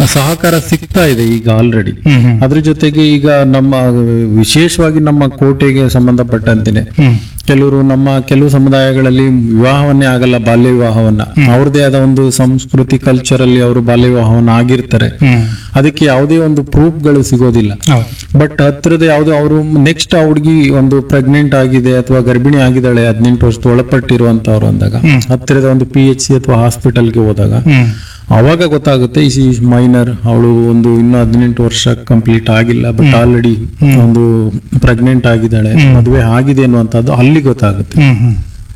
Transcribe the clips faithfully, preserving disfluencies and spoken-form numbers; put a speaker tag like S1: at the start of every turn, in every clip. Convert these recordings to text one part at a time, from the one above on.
S1: ಸಹಕಾರ ಸಿಗ್ತಾ ಇದೆ ಈಗ ಆಲ್ರೆಡಿ.
S2: ಹ್ಮ್ ಹ್ಮ್
S1: ಅದ್ರ ಜೊತೆಗೆ ಈಗ ನಮ್ಮ ವಿಶೇಷವಾಗಿ ನಮ್ಮ ಕೋಟೆಗೆ ಸಂಬಂಧಪಟ್ಟಂತೆನೆ
S2: ಹ್ಮ್
S1: ಕೆಲವರು ನಮ್ಮ ಕೆಲವು ಸಮುದಾಯಗಳಲ್ಲಿ ವಿವಾಹವನ್ನೇ ಆಗಲ್ಲ, ಬಾಲ್ಯ ವಿವಾಹವನ್ನ ಅವ್ರದೇ ಆದ ಒಂದು ಸಂಸ್ಕೃತಿ ಕಲ್ಚರ್ ಅಲ್ಲಿ ಅವರು ಬಾಲ್ಯ ವಿವಾಹವನ್ನ ಆಗಿರ್ತಾರೆ.
S2: ಹ್ಮ್
S1: ಅದಕ್ಕೆ ಯಾವುದೇ ಒಂದು ಪ್ರೂಫ್ ಗಳು ಸಿಗೋದಿಲ್ಲ.
S2: ಹೌದು.
S1: ಬಟ್ ಹತ್ರದ ಯಾವ್ದು ಅವರು ನೆಕ್ಸ್ಟ್ ಆ ಹುಡುಗಿ ಒಂದು ಪ್ರೆಗ್ನೆಂಟ್ ಆಗಿದೆ ಅಥವಾ ಗರ್ಭಿಣಿ ಆಗಿದ್ದಾಳೆ ಹದಿನೆಂಟು ವರ್ಷದ ಒಳಪಟ್ಟಿರುವಂತವ್ರು ಅಂದಾಗ
S2: ಹ್ಮ್.
S1: ಹತ್ತಿರದ ಒಂದು ಪಿ ಎಚ್ ಸಿ ಅಥವಾ ಹಾಸ್ಪಿಟಲ್ಗೆ ಹೋದಾಗ
S2: ಹ್ಮ್
S1: ಅವಾಗ ಗೊತ್ತಾಗುತ್ತೆ ಈ ಮೈನರ್, ಅವಳು ಒಂದು ಇನ್ನು ಹದಿನೆಂಟು ವರ್ಷ ಕಂಪ್ಲೀಟ್ ಆಗಿಲ್ಲ ಬಟ್ ಆಲ್ರೆಡಿ ಒಂದು ಪ್ರೆಗ್ನೆಂಟ್ ಆಗಿದ್ದಾಳೆ,
S2: ಹ್ಮ್.
S1: ಮದುವೆ ಆಗಿದೆ ಅನ್ನುವಂಥದ್ದು ಅಲ್ಲಿ ಗೊತ್ತಾಗುತ್ತೆ.
S2: ಹ್ಮ್ ಹ್ಮ್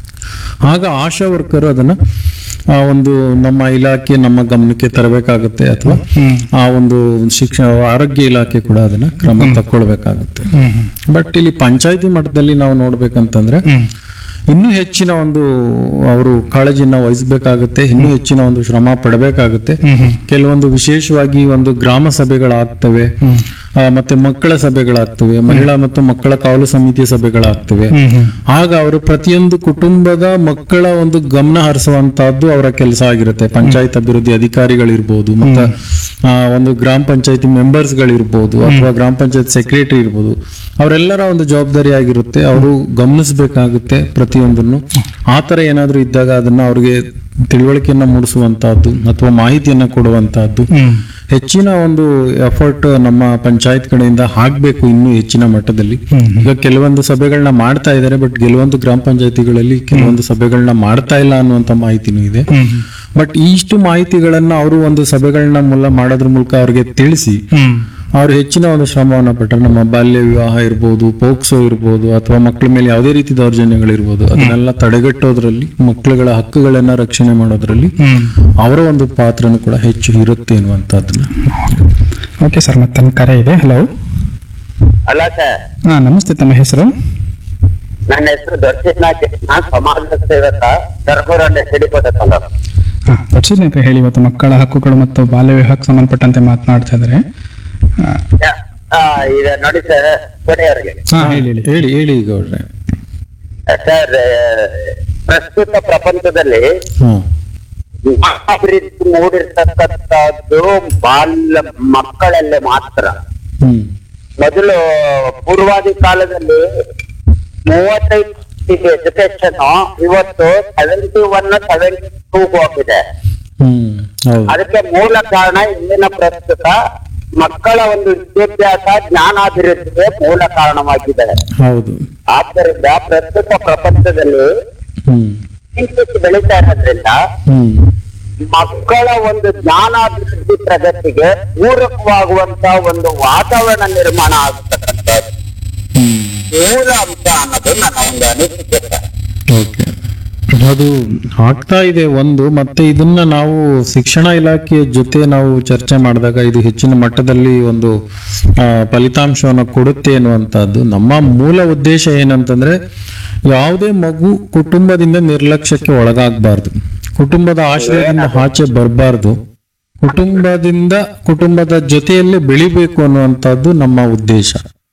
S1: ಆಗ ಆಶಾ ವರ್ಕರ್ ಅದನ್ನ ಆ ಒಂದು ನಮ್ಮ ಇಲಾಖೆ ನಮ್ಮ ಗಮನಕ್ಕೆ ತರಬೇಕಾಗುತ್ತೆ ಅಥವಾ
S2: ಹ್ಮ್
S1: ಆ ಒಂದು ಶಿಕ್ಷಣ ಆರೋಗ್ಯ ಇಲಾಖೆ ಕೂಡ ಅದನ್ನ ಕ್ರಮ ತಕ್ಕೊಳ್ಬೇಕಾಗುತ್ತೆ.
S2: ಹ್ಮ್ ಹ್ಮ್
S1: ಬಟ್ ಇಲ್ಲಿ ಪಂಚಾಯತಿ ಮಟ್ಟದಲ್ಲಿ ನಾವು ನೋಡ್ಬೇಕಂತಂದ್ರೆ
S2: ಹ್ಮ್
S1: ಇನ್ನೂ ಹೆಚ್ಚಿನ ಒಂದು ಅವರು ಕಾಳಜಿನ ವಹಿಸಬೇಕಾಗುತ್ತೆ, ಇನ್ನೂ ಹೆಚ್ಚಿನ ಒಂದು ಶ್ರಮ ಪಡಬೇಕಾಗುತ್ತೆ.
S2: ಹ್ಮ್ ಹ್ಮ್
S1: ಕೆಲವೊಂದು ವಿಶೇಷವಾಗಿ ಒಂದು ಗ್ರಾಮ ಸಭೆಗಳಾಗ್ತವೆ,
S2: ಹ್ಮ್
S1: ಆ, ಮತ್ತೆ ಮಕ್ಕಳ ಸಭೆಗಳಾಗ್ತವೆ, ಮಹಿಳಾ ಮತ್ತು ಮಕ್ಕಳ ಕಾವಲು ಸಮಿತಿ ಸಭೆಗಳಾಗ್ತವೆ.
S2: ಹ್ಮ್ ಹ್ಮ್
S1: ಆಗ ಅವರು ಪ್ರತಿಯೊಂದು ಕುಟುಂಬದ ಮಕ್ಕಳ ಒಂದು ಗಮನ ಹರಿಸುವಂತಹದ್ದು ಅವರ ಕೆಲಸ ಆಗಿರುತ್ತೆ. ಪಂಚಾಯತ್ ಅಭಿವೃದ್ಧಿ ಅಧಿಕಾರಿಗಳಿರ್ಬೋದು, ಮತ್ತೆ ಆ, ಒಂದು ಗ್ರಾಮ ಪಂಚಾಯತಿ ಮೆಂಬರ್ಸ್ ಗಳಿರ್ಬೋದು ಅಥವಾ ಗ್ರಾಮ ಪಂಚಾಯತ್ ಸೆಕ್ರೆಟರಿ ಇರ್ಬೋದು, ಅವರೆಲ್ಲರ ಒಂದು ಜವಾಬ್ದಾರಿ ಆಗಿರುತ್ತೆ. ಅವರು ಗಮನಿಸಬೇಕಾಗುತ್ತೆ ಪ್ರತಿಯೊಂದನ್ನು. ಆತರ ಏನಾದ್ರೂ ಇದ್ದಾಗ ಅದನ್ನ ಅವ್ರಿಗೆ ತಿಳುವಳಿಕೆಯನ್ನ ಮೂಡಿಸುವಂತಹದ್ದು ಅಥವಾ ಮಾಹಿತಿಯನ್ನ ಕೊಡುವಂತಹದ್ದು
S2: ಹ್ಮ್
S1: ಹೆಚ್ಚಿನ ಒಂದು ಎಫರ್ಟ್ ನಮ್ಮ ಪಂಚಾಯತ್ ಕಡೆಯಿಂದ ಆಗ್ಬೇಕು ಇನ್ನೂ ಹೆಚ್ಚಿನ ಮಟ್ಟದಲ್ಲಿ.
S2: ಹ್ಮ್.
S1: ಈಗ ಕೆಲವೊಂದು ಸಭೆಗಳನ್ನ ಮಾಡ್ತಾ ಇದ್ದಾರೆ, ಬಟ್ ಕೆಲವೊಂದು ಗ್ರಾಮ ಪಂಚಾಯತಿಗಳಲ್ಲಿ ಕೆಲವೊಂದು ಸಭೆಗಳನ್ನ ಮಾಡ್ತಾ ಇಲ್ಲ ಅನ್ನುವಂತ ಮಾಹಿತಿನೂ ಇದೆ.
S2: ಹ್ಮ್
S1: ಬಟ್ ಇಷ್ಟು ಮಾಹಿತಿಗಳನ್ನ ಅವರು ಒಂದು ಸಭೆಗಳನ್ನ ಮೂಲ ಮಾಡೋದ್ರ ಮೂಲಕ ಅವ್ರಿಗೆ ತಿಳಿಸಿ
S2: ಹ್ಮ್
S1: ಅವ್ರು ಹೆಚ್ಚಿನ ಒಂದು ಶ್ರಮವನ್ನ ಪಟ್ಟರೆ ನಮ್ಮ ಬಾಲ್ಯ ವಿವಾಹ ಇರ್ಬೋದು, ಪೋಕ್ಸೋ ಇರ್ಬೋದು, ಅಥವಾ ಮಕ್ಕಳ ಮೇಲೆ ಯಾವುದೇ ರೀತಿ ದೌರ್ಜನ್ಯಗಳಿರ್ಬೋದು ಅದನ್ನೆಲ್ಲ ತಡೆಗಟ್ಟೋದ್ರಲ್ಲಿ, ಮಕ್ಕಳುಗಳ ಹಕ್ಕುಗಳನ್ನ ರಕ್ಷಣೆ ಮಾಡೋದ್ರಲ್ಲಿ
S2: ಹ್ಮ್
S1: ಅವರ ಒಂದು ಪಾತ್ರನೂ ಕೂಡ ಹೆಚ್ಚು ಇರುತ್ತೆ ಅನ್ನುವಂಥದ್ದನ್ನ.
S2: ಓಕೆ ಸರ್, ಮತ್ತೆ ಕರೆ ಇದೆ. ಹಲೋ.
S3: ಅಲ್ಲ ಸರ್,
S2: ಹಾ ನಮಸ್ತೆ, ತಮ್ಮ ಹೆಸರು?
S3: ನನ್ನ ಹೆಸರು ದರ್ಶನ ಕೃಷ್ಣ, ಸಮಾಜ ಸೇವಕ, ಕರ್ಪೂರಣ್ಣ ಸಿಡಿಕೋಟ ತಾಲೂಕು.
S2: ಹಾ ದರ್ಶನ್ ಅಂತ ಹೇಳಿ, ಇವತ್ತು ಮಕ್ಕಳ ಹಕ್ಕುಗಳು ಮತ್ತು ಬಾಲ್ಯ ವಿವಾಹಕ್ಕೆ ಸಂಬಂಧಪಟ್ಟಂತೆ ಮಾತನಾಡ್ತಾ ಇದ್ದಾರೆ. ಹಾ
S3: ಆ, ಈಗ ನೋಡಿ ಸರ್, ಕೊನೆಯವರೆಗೆ
S2: ಹಾ, ಹೇಳಿ ಹೇಳಿ.
S1: ಹೇಳಿ ಹೇಳಿ ಈಗ ಅವ್ರೆ.
S3: ಸರ್, ಪ್ರಸ್ತುತ ಪ್ರಪಂಚದಲ್ಲಿ
S1: ಹ್ಮ್
S3: ಅಭಿವೃದ್ಧಿ ಮೂಡಿರ್ತಕ್ಕಂಥದ್ದು ಬಾಲ್ಯ ಮಕ್ಕಳಲ್ಲೇ ಮಾತ್ರ.
S1: ಹ್ಮ್
S3: ಮೊದಲು ಪೂರ್ವಾದಿ ಕಾಲದಲ್ಲಿ ಮೂವತ್ತೈದು ಎಜುಕೇಶನ್ ಇವತ್ತು ಸೆವೆಂಟಿ ಒನ್ ಸೆವೆಂಟಿ ಟೂ ಹೋಗಿದೆ.
S1: ಹ್ಮ್ ಹೌದು.
S3: ಅದಕ್ಕೆ ಮೂಲ ಕಾರಣ ಇಂದಿನ ಪ್ರಸ್ತುತ ಮಕ್ಕಳ ಒಂದು ವಿದ್ಯಾಭ್ಯಾಸ ಜ್ಞಾನಾಭಿವೃದ್ಧಿಗೆ ಮೂಲ ಕಾರಣವಾಗಿದೆ.
S1: ಹೌದು.
S3: ಆದ್ದರಿಂದ ಪ್ರಸ್ತುತ ಪ್ರಪಂಚದಲ್ಲಿ
S1: ಹ್ಮ್
S3: ಇಂಗ್ಲಿಷ್ ಬೆಳೀತಾ ಇರೋದ್ರಿಂದ
S1: ಹ್ಮ್
S3: ಮಕ್ಕಳ ಒಂದು ಜ್ಞಾನಾಭಿವೃದ್ಧಿ ಪ್ರಗತಿಗೆ ಪೂರಕವಾಗುವಂತ ಒಂದು ವಾತಾವರಣ ನಿರ್ಮಾಣ ಆಗತಕ್ಕಂಥದ್ದು
S1: ಹ್ಮ್
S3: ಮೂಲ ಅಂಶ ಅನ್ನೋದು ನನ್ನ ಒಂದು ಅನಿಸಿಕೆ ಸರ್.
S1: ಓಕೆ, ಅದು ಆಗ್ತಾ ಇದೆ ಒಂದು. ಮತ್ತೆ ಇದನ್ನ ನಾವು ಶಿಕ್ಷಣ ಇಲಾಖೆಯ ಜೊತೆ ನಾವು ಚರ್ಚೆ ಮಾಡಿದಾಗ ಇದು ಹೆಚ್ಚಿನ ಮಟ್ಟದಲ್ಲಿ ಒಂದು ಆ, ಫಲಿತಾಂಶವನ್ನು ಕೊಡುತ್ತೆ ಅನ್ನುವಂಥದ್ದು. ನಮ್ಮ ಮೂಲ ಉದ್ದೇಶ ಏನಂತಂದ್ರೆ ಯಾವುದೇ ಮಗು ಕುಟುಂಬದಿಂದ ನಿರ್ಲಕ್ಷ್ಯಕ್ಕೆ ಒಳಗಾಗಬಾರ್ದು, ಕುಟುಂಬದ ಆಶ್ರಯದಿಂದ ಆಚೆ ಬರಬಾರ್ದು, ಕುಟುಂಬದಿಂದ ಕುಟುಂಬದ ಜೊತೆಯಲ್ಲೇ ಬೆಳಿಬೇಕು ಅನ್ನುವಂಥದ್ದು ನಮ್ಮ ಉದ್ದೇಶ.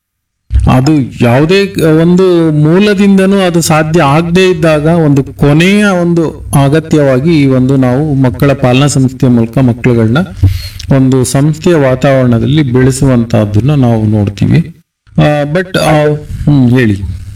S1: ಅದು ಯಾವುದೇ ಒಂದು ಮೂಲದಿಂದನೂ ಅದು ಸಾಧ್ಯ ಆಗದೆ ಇದ್ದಾಗ ಒಂದು ಕೊನೆಯ ಒಂದು ಅಗತ್ಯವಾಗಿ ಈ ಒಂದು ನಾವು ಮಕ್ಕಳ ಪಾಲನಾ ಸಂಸ್ಥೆಯ ಮೂಲಕ ಮಕ್ಕಳುಗಳನ್ನ ಒಂದು ಸಂಸ್ಥೆಯ ವಾತಾವರಣದಲ್ಲಿ ಬೆಳೆಸುವಂತಹದ್ದನ್ನ ನಾವು ನೋಡ್ತೀವಿ. ಬಟ್ ಹ್ಮ್ ಹೇಳಿ.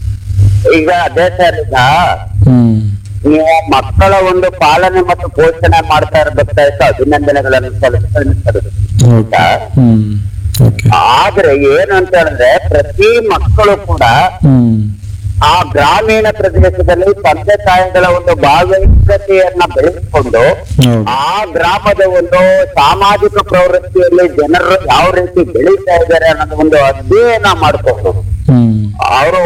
S3: ಈಗ ಅದೇ ಸರ್, ಈಗ
S1: ಹ್ಮ್
S3: ನೀವು ಮಕ್ಕಳ ಒಂದು ಪಾಲನೆ ಮತ್ತು ಪೋಷಣೆ ಮಾಡ್ತಾ ಇರಬೇಕಾಯ್ತು, ಅಭಿನಂದನೆಗಳನ್ನು ಸಲ್ಲಿಸ್ತಾರೆ.
S1: ಓಕೆ. ಹ್ಮ್ ಓಕೆ.
S3: ಆದ್ರೆ ಏನು ಅಂತ ಹೇಳಿದ್ರೆ ಪ್ರತಿ ಮಕ್ಕಳು ಕೂಡ
S1: ಹ್ಮ್
S3: ಆ ಗ್ರಾಮೀಣ ಪ್ರದೇಶದಲ್ಲಿ ತಂದೆ ತಾಯಿಗಳ ಒಂದು ಭಾವೈಕ್ಯತೆಯನ್ನ ಬೆಳೆಸಿಕೊಂಡು
S1: ಹೌದು.
S3: ಆ ಗ್ರಾಮದ ಒಂದು ಸಾಮಾಜಿಕ ಪ್ರವೃತ್ತಿಯಲ್ಲಿ ಜನರು ಯಾವ ರೀತಿ ಬೆಳೀತಾ ಇದ್ದಾರೆ ಅನ್ನೋದು ಒಂದು ಅಧ್ಯಯನ ಮಾಡ್ಕೊಂಡು
S1: ಹ್ಮ್
S3: ಅವರು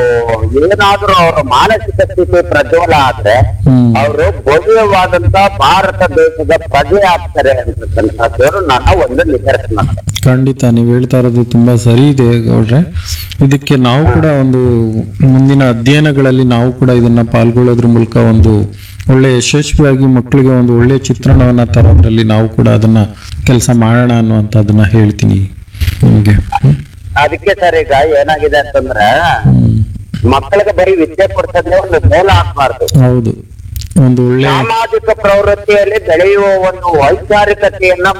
S3: ಏನಾದ್ರೂ ಅವರ ಮಾನಸಿಕ ಸ್ಥಿತಿ ಪ್ರಜ್ವಲ ಆದ್ರೆ
S1: ಹ್ಮ್
S3: ಅವರು ಭವ್ಯವಾದಂತ ಭಾರತ ದೇಶದ ಪ್ರಜೆ ಆಗ್ತಾರೆ ಅಂತಕ್ಕಂಥದ್ದು ನನ್ನ ಒಂದು ನಿದರ್ಶನ.
S1: ಖಂಡಿತ ನೀವು ಹೇಳ್ತಾ ಇರೋದು ತುಂಬಾ ಸರಿ ಇದೆ ಗೌಡ್ರೆ. ಇದಕ್ಕೆ ನಾವು ಕೂಡ ಒಂದು ಮುಂದಿನ ಅಧ್ಯಯನಗಳಲ್ಲಿ ನಾವು ಕೂಡ ಇದನ್ನ ಪಾಲ್ಗೊಳ್ಳೋದ್ರ ಮೂಲಕ ಒಂದು ಒಳ್ಳೆ ಯಶಸ್ವಿಯಾಗಿ ಮಕ್ಕಳಿಗೆ ಒಂದು ಒಳ್ಳೆ ಚಿತ್ರಣವನ್ನ ತರೋದ್ರಲ್ಲಿ ನಾವು ಕೂಡ ಅದನ್ನ ಕೆಲಸ ಮಾಡೋಣ ಅನ್ನುವಂಥದ್ದನ್ನ ಹೇಳ್ತೀನಿ ನಿಮಗೆ.
S3: ಅದಕ್ಕೆ ಸರ್ ಈಗ ಏನಾಗಿದೆ ಅಂತಂದ್ರೆ
S1: ಹ್ಮ್
S3: ಮಕ್ಕಳಿಗೆ ಬರೀ ವಿದ್ಯೆ ಕೊಡ್ತದೆ ಒಂದು ಮೂಲ ಆಗ್ಬಾರ್ದು.
S1: ಹೌದು, ಒಂದು ಒಳ್ಳೆ
S3: ಸಾಮಾಜಿಕ ಪ್ರವೃತ್ತಿಯಲ್ಲಿ ಬೆಳೆಯುವ ಒಂದು ವೈಚಾರಿಕತೆಯನ್ನ